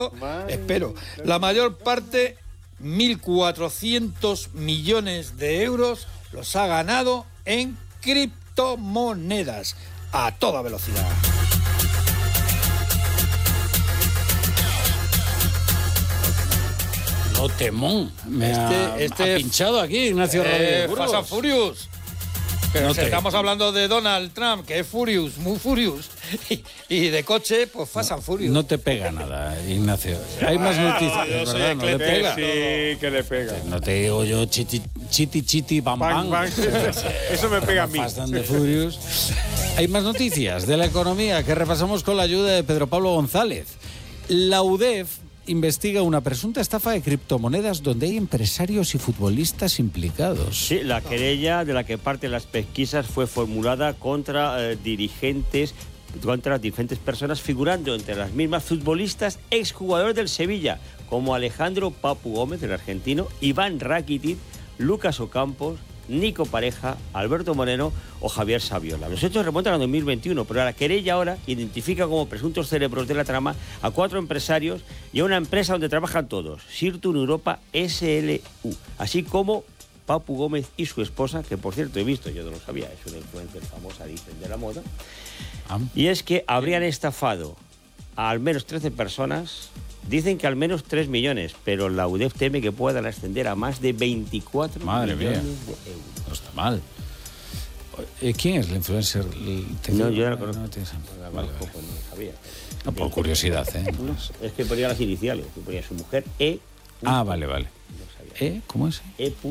espero. La mayor parte, 1.400 millones de euros, los ha ganado en criptomonedas a toda velocidad. No, temón. Me ha pinchado aquí Ignacio Rodríguez Burgos. Fast and Furious. Pero no estamos hablando de Donald Trump, que es Furious, muy Furious. Y de coche, pues Fast and Furious. No te pega nada, Ignacio. Hay más noticias, ¿verdad? No le pega. Sí, que le pega. No te digo yo chiti, bam, bam. Eso me pega a mí. Fast and the Furious. Hay más noticias de la economía que repasamos con la ayuda de Pedro Pablo González. La UDEF investiga una presunta estafa de criptomonedas donde hay empresarios y futbolistas implicados. Sí, la querella de la que parten las pesquisas fue formulada contra diferentes personas, figurando entre las mismas futbolistas exjugadores del Sevilla, como Alejandro Papu Gómez, el argentino, Iván Rakitic, Lucas Ocampos, Nico Pareja, Alberto Moreno o Javier Saviola. Los hechos remontan a 2021, pero la querella ahora identifica como presuntos cerebros de la trama a 4 empresarios y a una empresa donde trabajan todos, Sirtun Europa SLU, así como Papu Gómez y su esposa, que por cierto he visto, yo no lo sabía, es una influencer famosa, dicen, de la moda, y es que habrían estafado a al menos 13 personas. Dicen que al menos 3 millones, pero la UDEF teme que puedan ascender a más de 24 millones de euros. No está mal. ¿Quién es la influencer? No, yo no la conozco. No vale. No sabía. No, por curiosidad, ¿eh? No, es que ponía las iniciales, que ponía su mujer, E. Ah, vale. ¿Cómo es?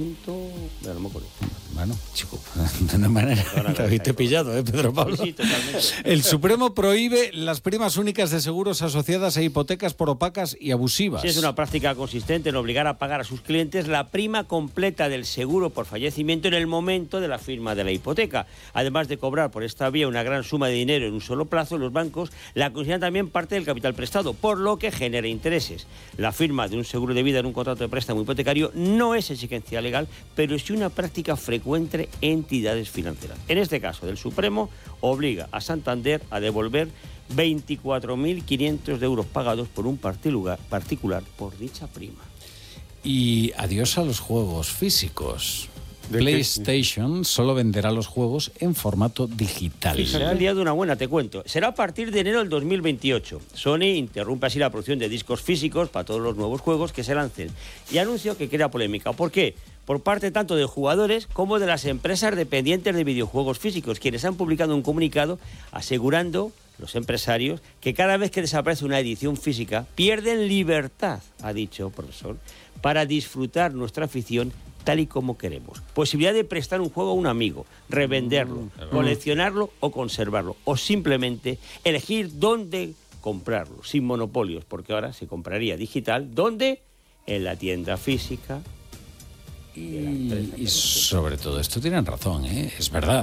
No me acuerdo. Bueno, chico, de una manera te habéis pillado, Pedro Pablo. Sí, totalmente. El Supremo prohíbe las primas únicas de seguros asociadas a hipotecas por opacas y abusivas. Sí, es una práctica consistente en obligar a pagar a sus clientes la prima completa del seguro por fallecimiento en el momento de la firma de la hipoteca. Además de cobrar por esta vía una gran suma de dinero en un solo plazo, los bancos la consideran también parte del capital prestado, por lo que genera intereses. La firma de un seguro de vida en un contrato de préstamo hipotecario no es exigencia legal, pero sí una práctica frecuente entre entidades financieras. En este caso, el Supremo obliga a Santander a devolver 24.500 euros pagados por un particular por dicha prima. Y adiós a los juegos físicos. PlayStation solo venderá los juegos en formato digital. Sí, se ha liado una buena, te cuento. Será a partir de enero del 2028. Sony interrumpe así la producción de discos físicos para todos los nuevos juegos que se lancen. Y anunció que crea polémica. ¿Por qué? Por parte tanto de jugadores como de las empresas dependientes de videojuegos físicos, quienes han publicado un comunicado asegurando, los empresarios, que cada vez que desaparece una edición física, pierden libertad, ha dicho profesor, para disfrutar nuestra afición tal y como queremos. Posibilidad de prestar un juego a un amigo, revenderlo, coleccionarlo o conservarlo, o simplemente elegir dónde comprarlo, sin monopolios, porque ahora se compraría digital, ¿dónde? En la tienda física. Y sobre todo esto tienen razón, ¿eh? Es verdad.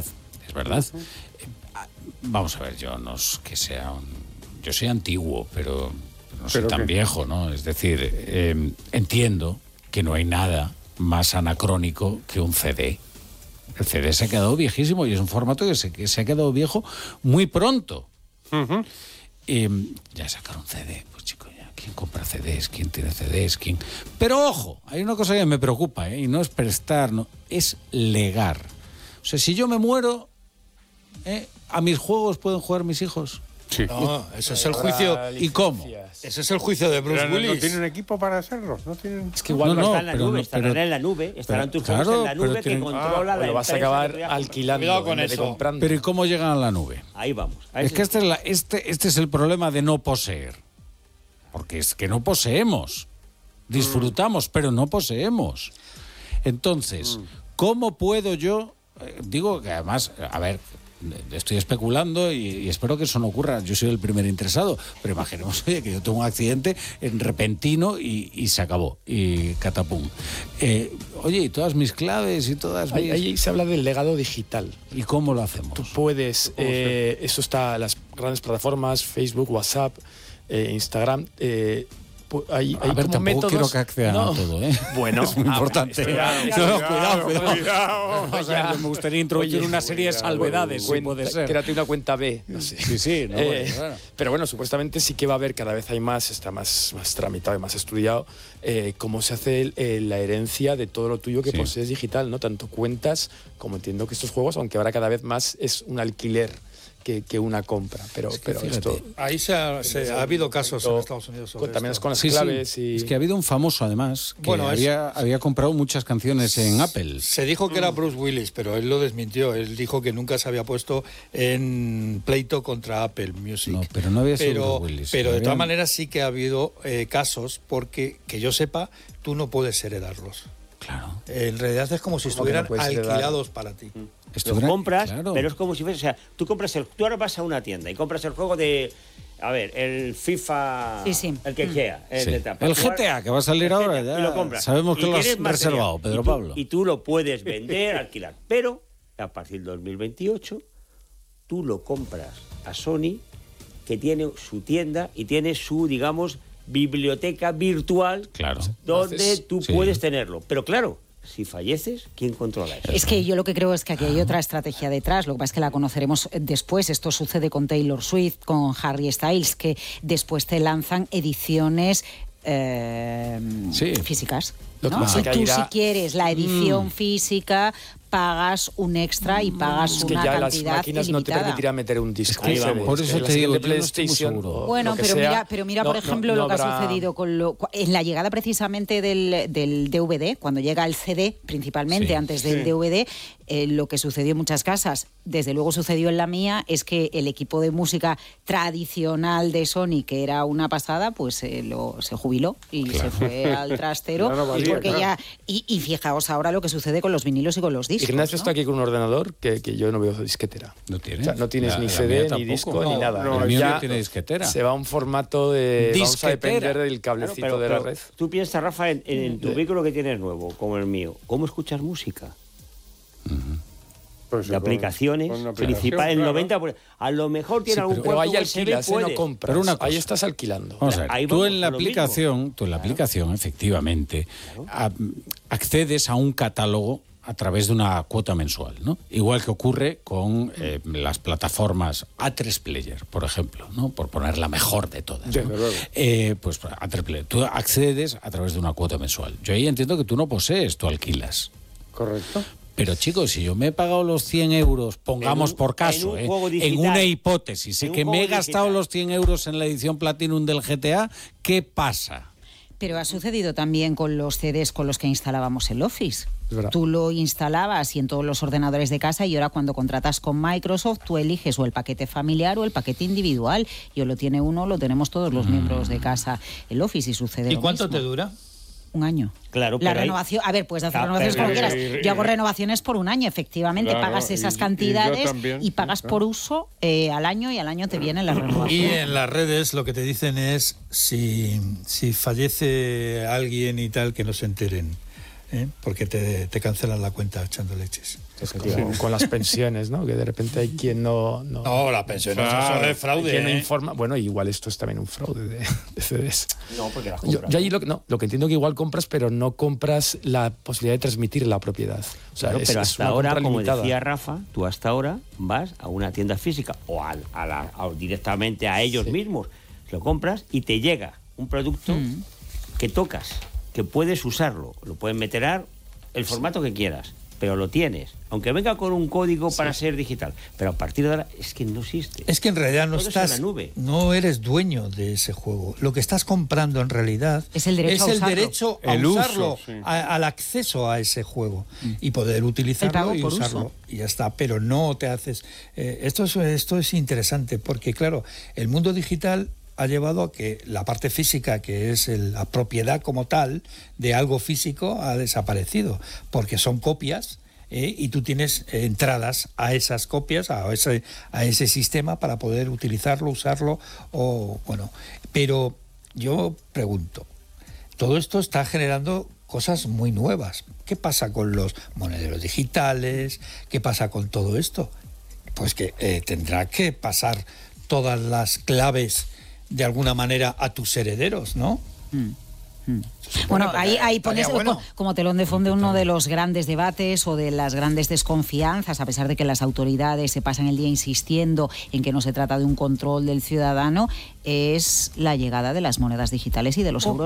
Vamos a ver, yo no es que sea yo soy antiguo, pero no soy tan viejo, ¿no? Es decir, entiendo que no hay nada más anacrónico que un CD. El CD se ha quedado viejísimo y es un formato que se ha quedado viejo muy pronto. Ya sacar un CD, pues chicos, ya, ¿quién compra CDs? ¿Quién tiene CDs? ¿Quién? Pero ojo, hay una cosa que me preocupa, y no es prestar, no, es legar. O sea, si yo me muero, ¿a mis juegos pueden jugar mis hijos? Sí. No, ese es el juicio. ¿Y cómo? Ese es el juicio de Bruce Willis. ¿No tienen equipo para hacerlo? ¿No tienen? Es que igual están en la nube, estarán tus juegos en la nube que controla la lo vas a acabar alquilando con eso. comprando. Pero ¿y cómo llegan a la nube? Ahí vamos. Es que este es el problema de no poseer. Porque es que no poseemos. Disfrutamos, pero no poseemos. Entonces, ¿cómo puedo yo? Digo que además, a ver, estoy especulando y espero que eso no ocurra. Yo soy el primer interesado, pero imaginemos, oye, que yo tengo un accidente repentino y se acabó, y catapum. Oye, y todas mis claves y todas mis... Ahí se habla del legado digital. ¿Y cómo lo hacemos? Tú puedes, eso está en las grandes plataformas, Facebook, WhatsApp, Instagram, hay A ver, como tampoco métodos. quiero que accedan a todo, ¿eh? Bueno, es muy importante. Cuidado. O sea, me gustaría introducir una serie de salvedades, si puede ser. Créate una cuenta B, no sé. Sí, no, bueno. Pero bueno, supuestamente sí que va a haber, cada vez hay más, está más tramitado y más estudiado cómo se hace la herencia de todo lo tuyo que Sí. posees digital, ¿no? Tanto cuentas como entiendo que estos juegos, aunque ahora cada vez más es un alquiler que una compra. Pero fíjate, esto Ahí ha habido casos en Estados Unidos sobre también esto. es con las Sí, claves sí. y... Es que ha habido un famoso, además, que Bueno, había comprado muchas canciones en Apple. Se dijo que era Bruce Willis, pero él lo desmintió. Él dijo que nunca se había puesto en pleito contra Apple Music. No, pero no había sido Bruce Willis. Pero de Había- todas maneras sí que ha habido casos porque, que yo sepa, tú no puedes heredarlos. Claro. En realidad es como si ¿Cómo que no estuvieran puedes heredar? alquilados para ti. Los compras, claro. pero es como si fuese, o sea, tú ahora vas a una tienda y compras el juego de, a ver, el FIFA, Sí. el que sea, el Sí. de tapa. El Tú GTA, que va a salir el ahora, GTA, ya y lo compras. sabemos que Y lo has tienes material. reservado, Pedro Y tú- Pablo. Y tú lo puedes vender, alquilar, pero a partir del 2028 tú lo compras a Sony, que tiene su tienda y tiene su, digamos, biblioteca virtual, Claro. donde Haces- tú sí. puedes tenerlo. Pero claro, si falleces, ¿quién controla eso? Es que yo lo que creo es que aquí hay otra estrategia detrás, lo que pasa es que la conoceremos después. Esto sucede con Taylor Swift, con Harry Styles, que después te lanzan ediciones Sí. físicas. Lo que ¿no? pasa Y que tú, irá- si quieres la edición física, pagas un extra y pagas Es que una ya las cantidad máquinas no te ilimitada. permitirán meter un disco. que Ahí vamos. por eso En la te digo, siguiente yo no estoy muy PlayStation seguro. o Bueno, lo que pero sea, mira, no- por ejemplo, no lo que habrá- ha sucedido en la llegada precisamente del DVD, cuando llega el CD, principalmente Sí. antes del DVD, lo que sucedió en muchas casas, desde luego sucedió en la mía, es que el equipo de música tradicional de Sony, que era una pasada, pues se jubiló y se fue al trastero. Ya no valía, porque claro. ya y fijaos ahora lo que sucede con los vinilos y con los discos. Ignacio ¿no? está aquí con un ordenador que yo no veo disquetera. No tienes. O sea, no tienes La- ni la CD, mía ni tampoco. disco, ni No, nada. no, el mío Ya no tiene disquetera. se va a un formato de... Vamos a Disquetera. depender del cablecito Claro, de la red. Tú piensas, Rafa, en tu vehículo que tienes nuevo, como el mío, ¿cómo escuchas música? Pues sí, De aplicaciones, con una aplicación, principal, el claro. 90%. A lo mejor tiene Sí, algún Pero puerto ahí USB, alquilas, no puedes. compras. Pero una cosa. Ahí estás alquilando. Vamos a ver, Ahí tú vamos en la con lo mismo. aplicación, efectivamente, accedes a un catálogo a través de una cuota mensual, ¿no? Igual que ocurre con las plataformas A3 Player, por ejemplo, ¿no? Por poner la mejor de todas, ¿no? Desde luego. Pues A3 Player. Tú accedes a través de una cuota mensual. Yo ahí entiendo que tú no posees, tú alquilas. Correcto. Pero chicos, si yo me he pagado los 100 euros, pongamos En un- por caso, en un juego digital. en una hipótesis, sé En un que me he juego gastado digital. los 100 euros en la edición Platinum del GTA, ¿qué pasa? Pero ha sucedido también con los CDs con los que instalábamos el Office. Es verdad. Tú lo instalabas y en todos los ordenadores de casa y ahora cuando contratas con Microsoft tú eliges o el paquete familiar o el paquete individual. Y o lo tiene uno, lo tenemos todos los miembros de casa el Office y sucede ¿Y lo cuánto mismo. te dura? Un año. Claro, La pero ahí- renovación, a ver, puedes hacer Ah, renovaciones pero- como quieras. Yo hago renovaciones por un año, efectivamente, Claro, pagas esas y yo cantidades también, y pagas sí, por uso al año y al año te vienen las Y renovaciones. en las redes lo que te dicen es si fallece alguien y tal, que no se enteren, ¿eh? Porque te cancelan la cuenta echando leches. Es como con las pensiones, ¿no? Que de repente hay quien no No, la pensión eso es fraude. quien no ¿eh? informa. Bueno, igual esto es también un fraude de CDs. No, porque las Yo compras. ahí lo que entiendo que igual compras, pero no compras la posibilidad de transmitir la propiedad. O sea, Claro, pero es hasta una ahora, compra como limitada. decía Rafa, tú hasta ahora vas a una tienda física o directamente a ellos mismos, lo compras y te llega un producto que tocas, que puedes usarlo, lo puedes meter el formato que quieras, pero lo tienes, aunque venga con un código para ser digital, pero a partir de ahora es que no existe. Es que en realidad no Todo eso en estás, la nube. no eres dueño de ese juego. Lo que estás comprando en realidad Es el derecho a usarlo. derecho a El uso, usarlo, sí. al acceso a ese juego y poder El utilizarlo pago y por usarlo uso. y ya está. Pero no te haces. Esto es interesante porque claro, el mundo digital ha llevado a que la parte física, que es la propiedad como tal de algo físico, ha desaparecido porque son copias. Y tú tienes entradas a esas copias, a ese sistema para poder utilizarlo, usarlo, o bueno. Pero yo pregunto, todo esto está generando cosas muy nuevas. ¿Qué pasa con los monederos digitales? ¿Qué pasa con todo esto? Pues que tendrá que pasar todas las claves de alguna manera a tus herederos, ¿no? Bueno, ahí pones bueno. como telón de fondo uno de los grandes debates o de las grandes desconfianzas, a pesar de que las autoridades se pasan el día insistiendo en que no se trata de un control del ciudadano, es la llegada de las monedas digitales y de los euros